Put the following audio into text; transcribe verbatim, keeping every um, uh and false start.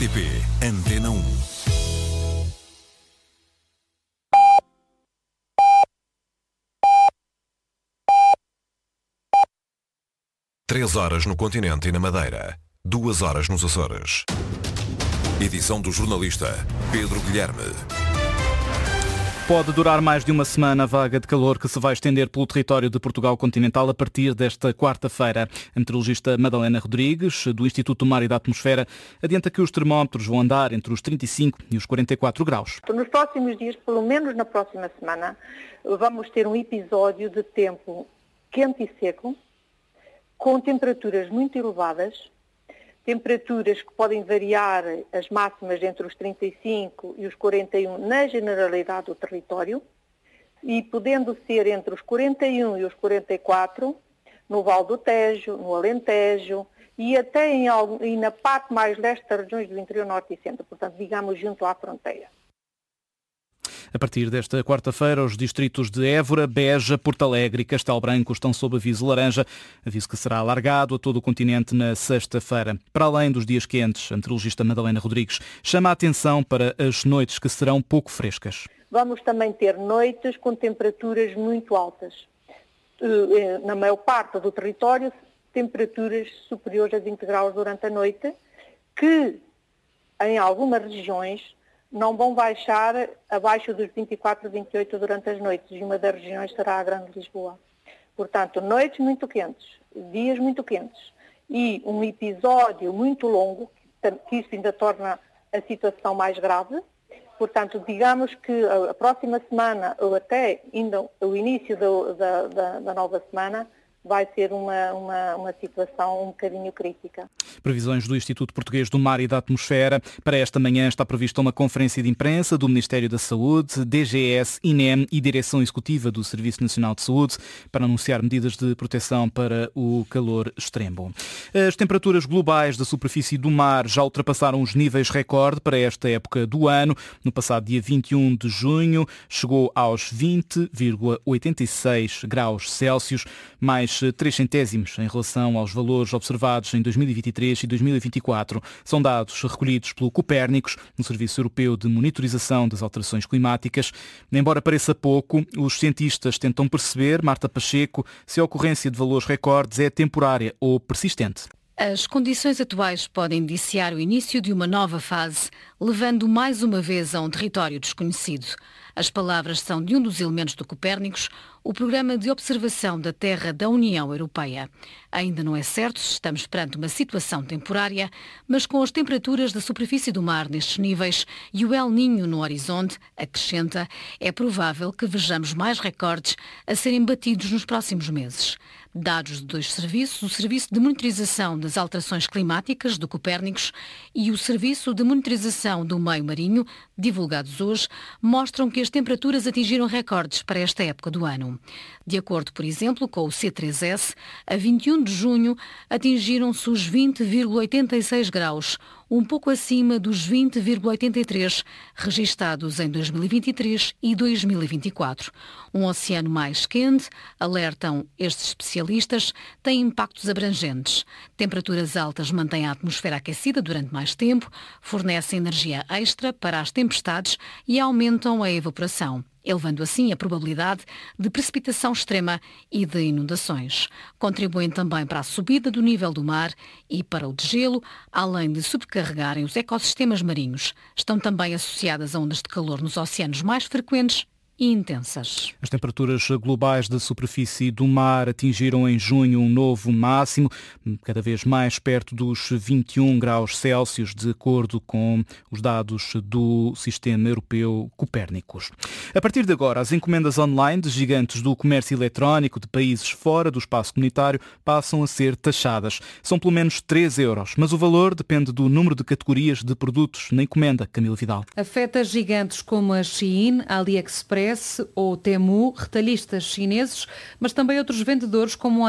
T P Antena um. Três horas no continente e na Madeira. Duas horas nos Açores. Edição do jornalista Pedro Guilherme. Pode durar mais de uma semana a vaga de calor que se vai estender pelo território de Portugal continental a partir desta quarta-feira. A meteorologista Madalena Rodrigues, do Instituto do Mar e da Atmosfera, adianta que os termómetros vão andar entre os trinta e cinco e os quarenta e quatro graus. Nos próximos dias, pelo menos na próxima semana, vamos ter um episódio de tempo quente e seco, com temperaturas muito elevadas, temperaturas que podem variar as máximas entre os trinta e cinco e os quarenta e um na generalidade do território e podendo ser entre os quarenta e um e os quarenta e quatro no Val do Tejo, no Alentejo e até em, e na parte mais leste das regiões do interior norte e centro, portanto, digamos, junto à fronteira. A partir desta quarta-feira, os distritos de Évora, Beja, Porto Alegre e Castelo Branco estão sob aviso laranja, aviso que será alargado a todo o continente na sexta-feira. Para além dos dias quentes, a meteorologista Madalena Rodrigues chama a atenção para as noites que serão pouco frescas. Vamos também ter noites com temperaturas muito altas. Na maior parte do território, temperaturas superiores a vinte graus durante a noite, que em algumas regiões não vão baixar abaixo dos vinte e quatro, vinte e oito durante as noites, e uma das regiões será a Grande Lisboa. Portanto, noites muito quentes, dias muito quentes e um episódio muito longo, que isso ainda torna a situação mais grave. Portanto, digamos que a próxima semana, ou até ainda o início da, da, da nova semana, vai ser uma, uma, uma situação um bocadinho crítica. Previsões do Instituto Português do Mar e da Atmosfera. Para esta manhã está prevista uma conferência de imprensa do Ministério da Saúde, D G S, I N E M e Direção Executiva do Serviço Nacional de Saúde para anunciar medidas de proteção para o calor extremo. As temperaturas globais da superfície do mar já ultrapassaram os níveis recorde para esta época do ano. No passado dia vinte e um de junho chegou aos vinte vírgula oitenta e seis graus Celsius, mais três centésimos em relação aos valores observados em dois mil e vinte e três e dois mil e vinte e quatro. São dados recolhidos pelo Copérnicos, no Serviço Europeu de Monitorização das Alterações Climáticas. Embora pareça pouco, os cientistas tentam perceber, Marta Pacheco, se a ocorrência de valores recordes é temporária ou persistente. As condições atuais podem indiciar o início de uma nova fase, levando mais uma vez a um território desconhecido. As palavras são de um dos elementos do Copérnicos, o Programa de Observação da Terra da União Europeia. Ainda não é certo se estamos perante uma situação temporária, mas com as temperaturas da superfície do mar nestes níveis e o El Niño no horizonte, acrescenta, é provável que vejamos mais recordes a serem batidos nos próximos meses. Dados de dois serviços, o Serviço de Monitorização das Alterações Climáticas do Copérnicos e o Serviço de Monitorização do Meio Marinho, divulgados hoje, mostram que as temperaturas atingiram recordes para esta época do ano. De acordo, por exemplo, com o C três S, a vinte e um de junho atingiram-se os vinte vírgula oitenta e seis graus, um pouco acima dos vinte vírgula oitenta e três registados em dois mil e vinte e três e dois mil e vinte e quatro. Um oceano mais quente, alertam estes especialistas, tem impactos abrangentes. Temperaturas altas mantêm a atmosfera aquecida durante mais tempo, fornecem energia extra para as tempestades e aumentam a evaporação, elevando assim a probabilidade de precipitação extrema e de inundações. Contribuem também para a subida do nível do mar e para o degelo, além de subcarregarem os ecossistemas marinhos. Estão também associadas a ondas de calor nos oceanos mais frequentes e intensas. As temperaturas globais da superfície do mar atingiram em junho um novo máximo, cada vez mais perto dos vinte e um graus Celsius, de acordo com os dados do Sistema Europeu Copérnicos. A partir de agora, as encomendas online de gigantes do comércio eletrónico de países fora do espaço comunitário passam a ser taxadas. São pelo menos três euros, mas o valor depende do número de categorias de produtos na encomenda. Camila Vidal. Afeta gigantes como a Shein, a AliExpress ou Temu, retalhistas chineses, mas também outros vendedores como a